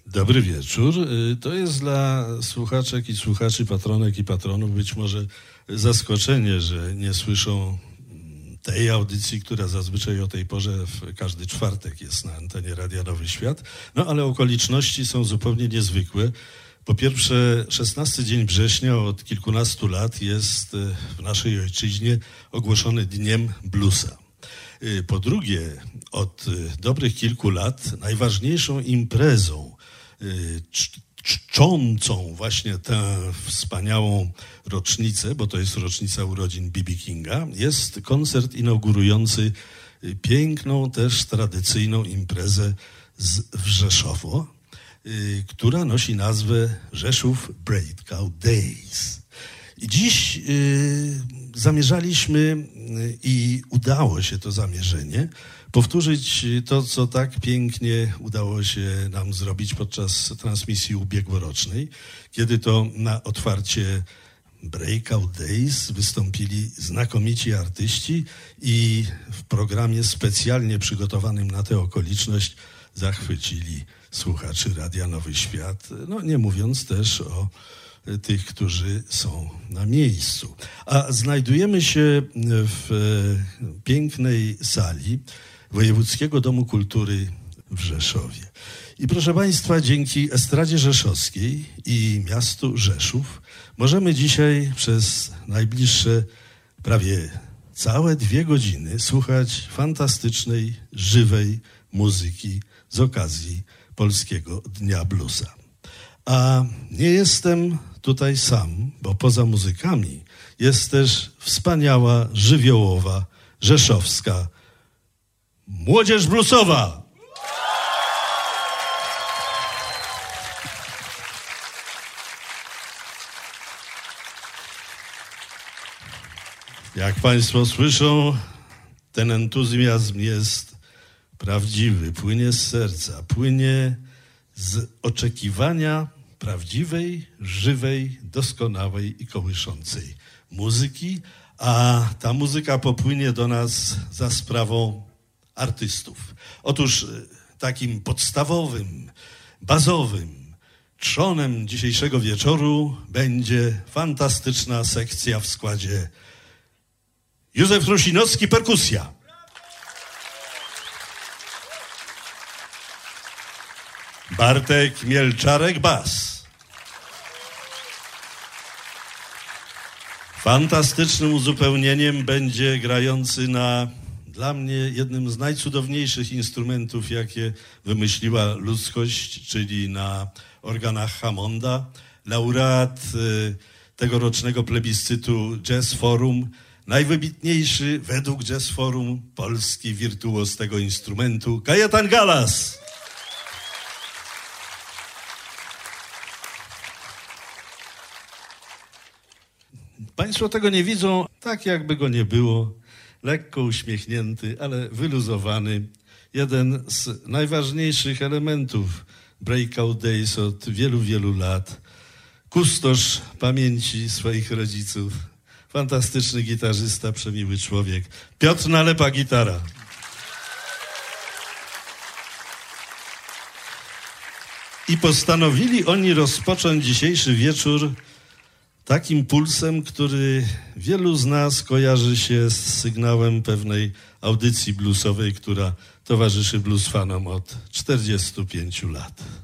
Dobry wieczór. To jest dla słuchaczek i słuchaczy, patronek i patronów być może zaskoczenie, że nie słyszą tej audycji, która zazwyczaj o tej porze w każdy czwartek jest na antenie Radia Nowy Świat. No ale okoliczności są zupełnie niezwykłe. Po pierwsze, 16 dzień września od kilkunastu lat jest w naszej ojczyźnie ogłoszony Dniem Bluesa. Po drugie, od dobrych kilku lat najważniejszą imprezą czczącą właśnie tę wspaniałą rocznicę, bo to jest rocznica urodzin B.B. Kinga, jest koncert inaugurujący piękną, też tradycyjną imprezę w Rzeszowo, która nosi nazwę Rzeszów Breakout Days. I dziś zamierzaliśmy i udało się to zamierzenie powtórzyć to, co tak pięknie udało się nam zrobić podczas transmisji ubiegłorocznej, kiedy to na otwarcie Breakout Days wystąpili znakomici artyści i w programie specjalnie przygotowanym na tę okoliczność zachwycili słuchaczy Radia Nowy Świat, no nie mówiąc też o tych, którzy są na miejscu. A znajdujemy się w pięknej sali Wojewódzkiego Domu Kultury w Rzeszowie. I proszę Państwa, dzięki Estradzie Rzeszowskiej i miastu Rzeszów możemy dzisiaj przez najbliższe prawie całe 2 godziny słuchać fantastycznej, żywej muzyki z okazji Polskiego Dnia Bluesa. A nie jestem tutaj sam, bo poza muzykami jest też wspaniała, żywiołowa, rzeszowska młodzież bluesowa. Jak Państwo słyszą, ten entuzjazm jest prawdziwy, płynie z serca, płynie z oczekiwania prawdziwej, żywej, doskonałej i kołyszącej muzyki, a ta muzyka popłynie do nas za sprawą artystów. Otóż takim podstawowym, bazowym trzonem dzisiejszego wieczoru będzie fantastyczna sekcja w składzie Józef Rusinowski, perkusja. Bartek Mielczarek, bas. Fantastycznym uzupełnieniem będzie grający na, dla mnie, jednym z najcudowniejszych instrumentów, jakie wymyśliła ludzkość, czyli na organach Hammonda, laureat tegorocznego plebiscytu Jazz Forum, najwybitniejszy według Jazz Forum polski wirtuoz tego instrumentu, Kajetan Galas. Państwo tego nie widzą, tak jakby go nie było, lekko uśmiechnięty, ale wyluzowany. Jeden z najważniejszych elementów Breakout Days od wielu, wielu lat. Kustosz pamięci swoich rodziców. Fantastyczny gitarzysta, przemiły człowiek. Piotr Nalepa, gitara. I postanowili oni rozpocząć dzisiejszy wieczór takim pulsem, który wielu z nas kojarzy się z sygnałem pewnej audycji bluesowej, która towarzyszy blues fanom od 45 lat.